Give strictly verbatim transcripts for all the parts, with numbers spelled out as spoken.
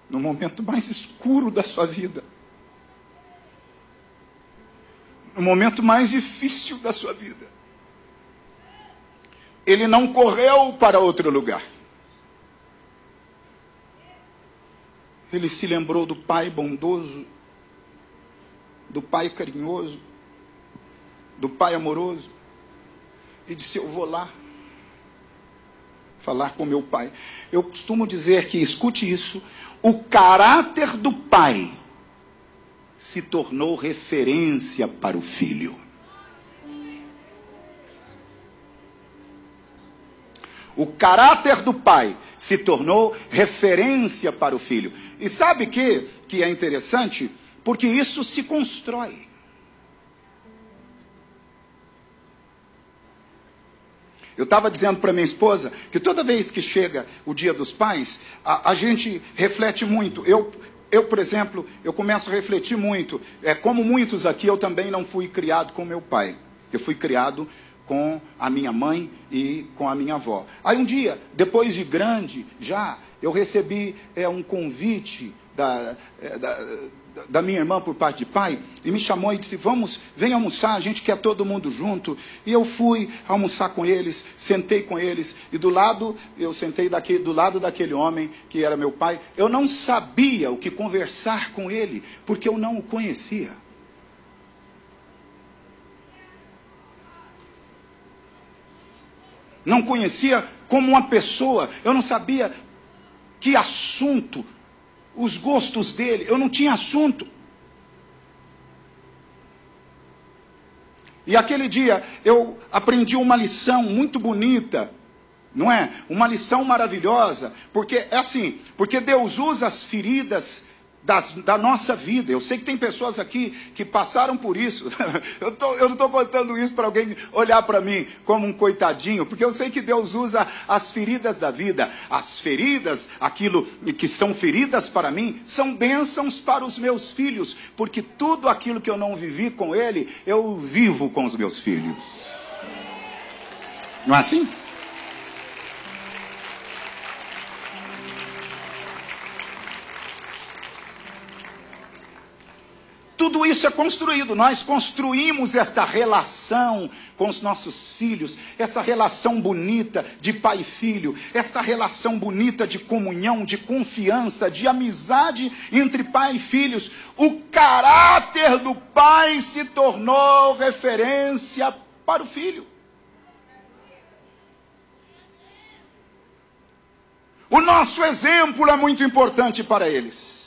no momento mais escuro da sua vida, no momento mais difícil da sua vida, ele não correu para outro lugar. Ele se lembrou do pai bondoso, do pai carinhoso, do pai amoroso, e disse: eu vou lá falar com meu pai. Eu costumo dizer que, escute isso, o caráter do pai se tornou referência para o filho. O caráter do pai se tornou referência para o filho. E sabe que, que é interessante? Porque isso se constrói. Eu estava dizendo para minha esposa que toda vez que chega o Dia dos Pais, a, a gente reflete muito. Eu, eu, por exemplo, eu começo a refletir muito. É, como muitos aqui, eu também não fui criado com meu pai. Eu fui criado com a minha mãe e com a minha avó. Aí um dia, depois de grande, já, eu recebi é, um convite da, é, da, da minha irmã por parte de pai, e me chamou e disse: vamos, vem almoçar, a gente quer todo mundo junto. E eu fui almoçar com eles, sentei com eles, e do lado, eu sentei daqui, do lado daquele homem que era meu pai. Eu não sabia o que conversar com ele, porque eu não o conhecia. Não conhecia como uma pessoa, eu não sabia que assunto, os gostos dele, eu não tinha assunto. E aquele dia eu aprendi uma lição muito bonita, não é? Uma lição maravilhosa, porque é assim, porque Deus usa as feridas Das, da nossa vida. Eu sei que tem pessoas aqui que passaram por isso. Eu, tô, eu não estou contando isso para alguém olhar para mim como um coitadinho, porque eu sei que Deus usa as feridas da vida. As feridas, aquilo que são feridas para mim, são bênçãos para os meus filhos, porque tudo aquilo que eu não vivi com ele, eu vivo com os meus filhos. Não é assim? Tudo isso é construído, nós construímos esta relação com os nossos filhos, essa relação bonita de pai e filho, esta relação bonita de comunhão, de confiança, de amizade entre pai e filhos. O caráter do pai se tornou referência para o filho. O nosso exemplo é muito importante para eles.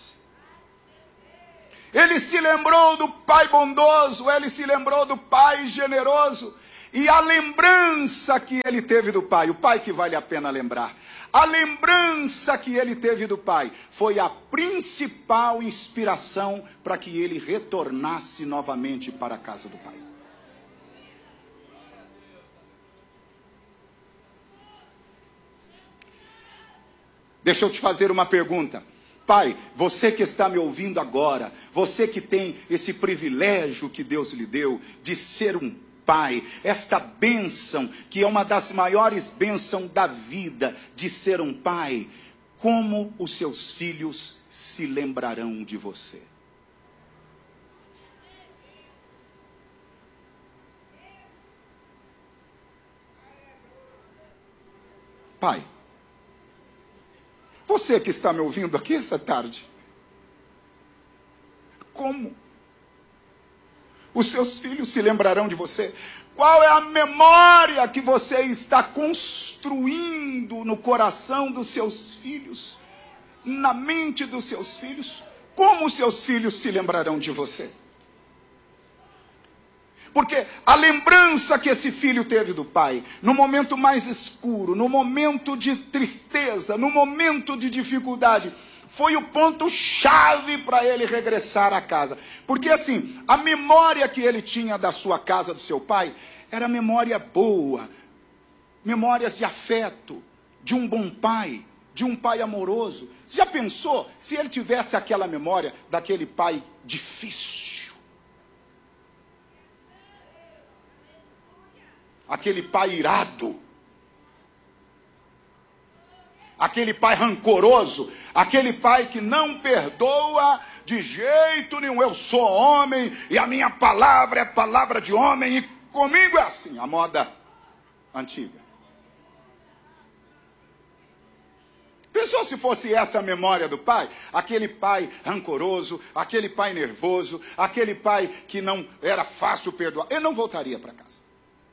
Ele se lembrou do pai bondoso, ele se lembrou do pai generoso. E a lembrança que ele teve do pai, o pai que vale a pena lembrar, a lembrança que ele teve do pai foi a principal inspiração para que ele retornasse novamente para a casa do pai. Deixa eu te fazer uma pergunta. Pai, você que está me ouvindo agora, você que tem esse privilégio que Deus lhe deu de ser um pai, esta bênção, que é uma das maiores bênçãos da vida, de ser um pai, como os seus filhos se lembrarão de você? Pai, você que está me ouvindo aqui essa tarde, como os seus filhos se lembrarão de você? Qual é a memória que você está construindo no coração dos seus filhos, na mente dos seus filhos? Como os seus filhos se lembrarão de você? Porque a lembrança que esse filho teve do pai, no momento mais escuro, no momento de tristeza, no momento de dificuldade, foi o ponto-chave para ele regressar à casa. Porque assim, a memória que ele tinha da sua casa, do seu pai, era memória boa, memórias de afeto, de um bom pai, de um pai amoroso. Você já pensou se ele tivesse aquela memória daquele pai difícil? Aquele pai irado, aquele pai rancoroso, aquele pai que não perdoa de jeito nenhum. Eu sou homem e a minha palavra é palavra de homem e comigo é assim, a moda antiga. Pensou se fosse essa a memória do pai? Aquele pai rancoroso, aquele pai nervoso, aquele pai que não era fácil perdoar. Ele não voltaria para casa.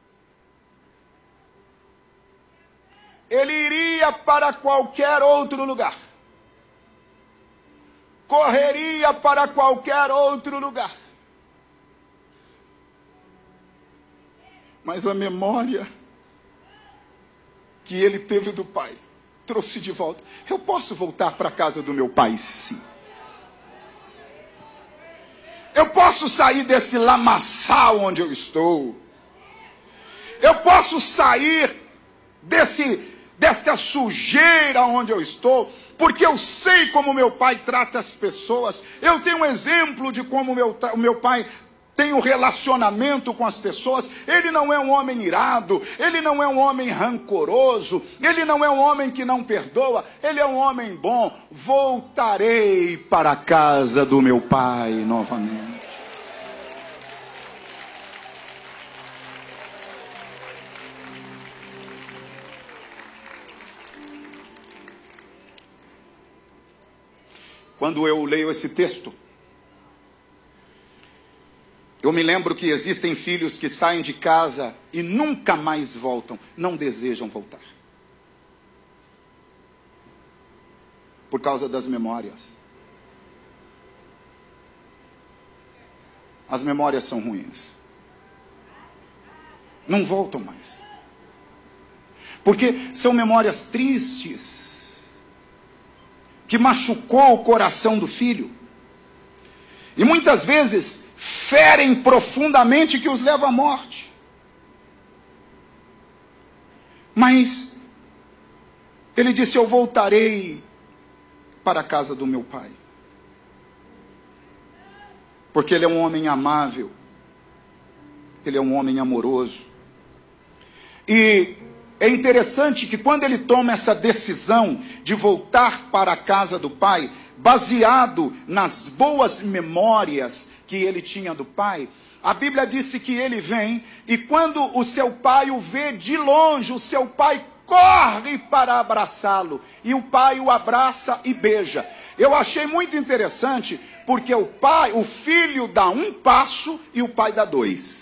Ele iria para qualquer outro lugar. Correria para qualquer outro lugar. Mas a memória que ele teve do pai trouxe de volta. Eu posso voltar para a casa do meu pai, sim. Eu posso sair desse lamaçal onde eu estou. Eu posso sair desse, desta sujeira onde eu estou, porque eu sei como meu pai trata as pessoas. Eu tenho um exemplo de como meu, o meu pai tem um relacionamento com as pessoas. Ele não é um homem irado, ele não é um homem rancoroso, ele não é um homem que não perdoa, ele é um homem bom. Voltarei para a casa do meu pai novamente. Quando eu leio esse texto, eu me lembro que existem filhos que saem de casa e nunca mais voltam, não desejam voltar. Por causa das memórias. As memórias são ruins. Não voltam mais. Porque são memórias tristes, que machucou o coração do filho. E muitas vezes ferem profundamente, que os leva à morte. Mas ele disse: eu voltarei para a casa do meu pai. Porque ele é um homem amável. Ele é um homem amoroso. E é interessante que quando ele toma essa decisão de voltar para a casa do pai, baseado nas boas memórias que ele tinha do pai, a Bíblia disse que ele vem, e quando o seu pai o vê de longe, o seu pai corre para abraçá-lo, e o pai o abraça e beija. Eu achei muito interessante, porque o pai, o filho dá um passo e o pai dá dois.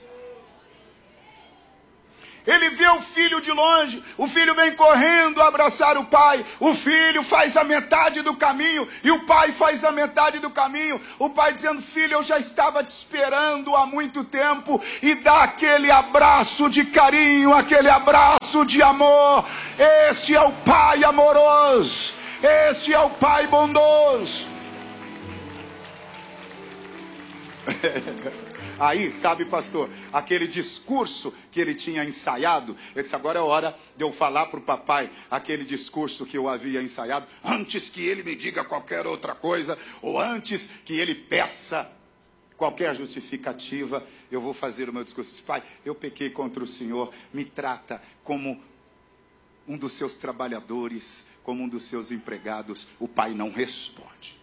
Ele vê o filho de longe, o filho vem correndo abraçar o pai, o filho faz a metade do caminho, e o pai faz a metade do caminho, o pai dizendo: filho, eu já estava te esperando há muito tempo, e dá aquele abraço de carinho, aquele abraço de amor. Esse é o pai amoroso, esse é o pai bondoso. Aí, sabe, pastor, aquele discurso que ele tinha ensaiado, ele disse: agora é hora de eu falar para o papai aquele discurso que eu havia ensaiado, antes que ele me diga qualquer outra coisa, ou antes que ele peça qualquer justificativa, eu vou fazer o meu discurso. Pai, eu pequei contra o Senhor, me trata como um dos seus trabalhadores, como um dos seus empregados. O pai não responde.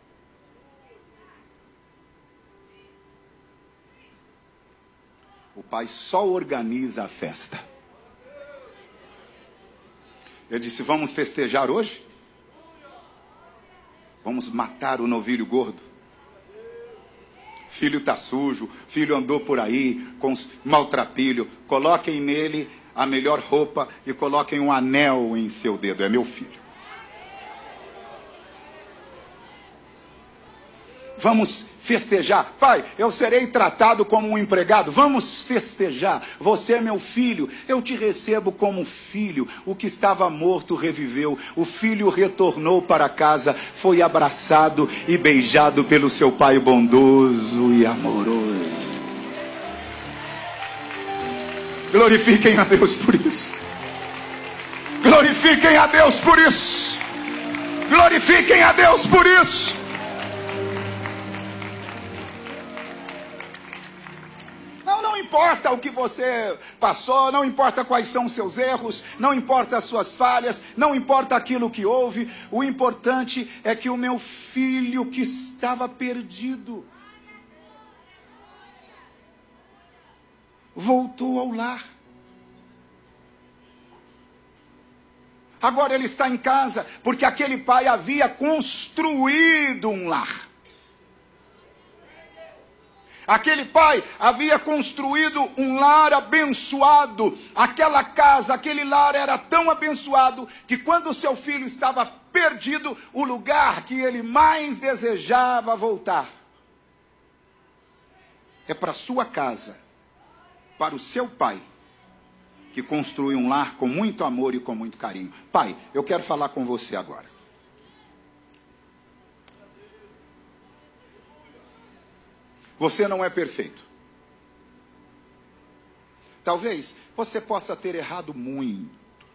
O pai só organiza a festa. Ele disse: vamos festejar hoje? Vamos matar o novilho gordo. Filho está sujo, filho andou por aí com maltrapilho. Coloquem nele a melhor roupa e coloquem um anel em seu dedo. É meu filho. Vamos festejar. Pai, eu serei tratado como um empregado. Vamos festejar. Você é meu filho. Eu te recebo como filho. O que estava morto reviveu. O filho retornou para casa. Foi abraçado e beijado pelo seu pai bondoso e amoroso. Glorifiquem a Deus por isso. Glorifiquem a Deus por isso. Glorifiquem a Deus por isso. importa o que você passou, não importa quais são os seus erros, não importa as suas falhas, não importa aquilo que houve. O importante é que o meu filho que estava perdido voltou ao lar. Agora ele está em casa, porque aquele pai havia construído um lar. Aquele pai havia construído um lar abençoado. Aquela casa, aquele lar era tão abençoado que quando seu filho estava perdido, o lugar que ele mais desejava voltar é para sua casa, para o seu pai, que construiu um lar com muito amor e com muito carinho. Pai, eu quero falar com você agora. Você não é perfeito. Talvez você possa ter errado muito,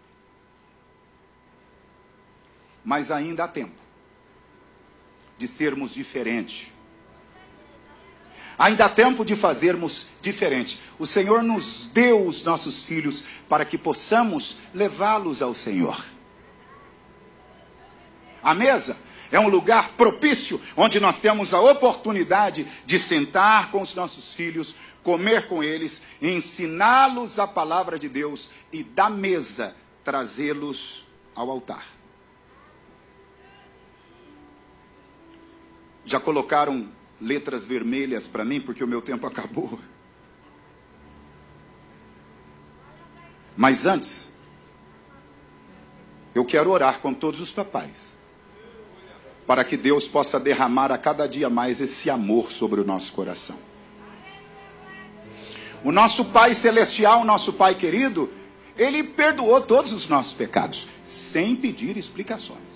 mas ainda há tempo de sermos diferentes. Ainda há tempo de fazermos diferente. O Senhor nos deu os nossos filhos para que possamos levá-los ao Senhor. A mesa é um lugar propício, onde nós temos a oportunidade de sentar com os nossos filhos, comer com eles, ensiná-los a palavra de Deus e da mesa trazê-los ao altar. Já colocaram letras vermelhas para mim, porque o meu tempo acabou. Mas antes, eu quero orar com todos os papais, para que Deus possa derramar a cada dia mais esse amor sobre o nosso coração. O nosso Pai Celestial, o nosso Pai querido, Ele perdoou todos os nossos pecados, sem pedir explicações.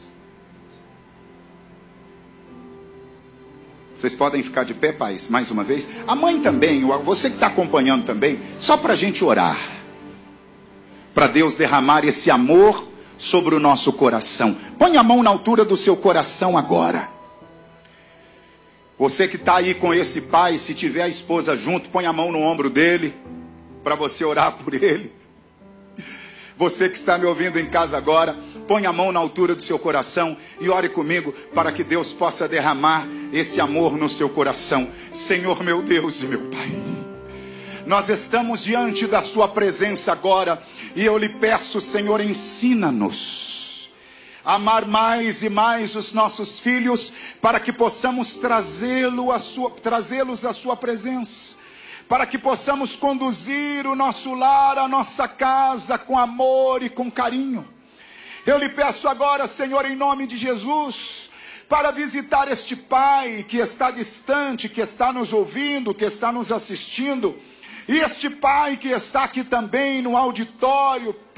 Vocês podem ficar de pé, pais, mais uma vez. A mãe também, você que está acompanhando também, só para a gente orar. Para Deus derramar esse amor sobre o nosso coração. Põe a mão na altura do seu coração agora. Você que está aí com esse pai, se tiver a esposa junto, põe a mão no ombro dele, para você orar por ele. Você que está me ouvindo em casa agora, põe a mão na altura do seu coração e ore comigo para que Deus possa derramar esse amor no seu coração. Senhor meu Deus e meu Pai, nós estamos diante da sua presença agora e eu lhe peço, Senhor, ensina-nos a amar mais e mais os nossos filhos, para que possamos trazê-lo a sua, trazê-los à sua presença, para que possamos conduzir o nosso lar, a nossa casa com amor e com carinho. Eu lhe peço agora, Senhor, em nome de Jesus, para visitar este pai que está distante, que está nos ouvindo, que está nos assistindo, e este pai que está aqui também no auditório,